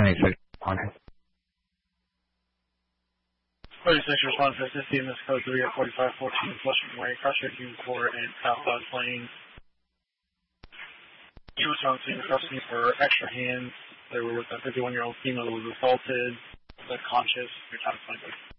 10-8 on it. 36 response to 50 in this code 3 at 4514 Flushing Way, cross-checking core and southbound lane. He was found seeing requesting for extra hands. They were with a 51-year-old female who was assaulted, unconscious, your time is 20.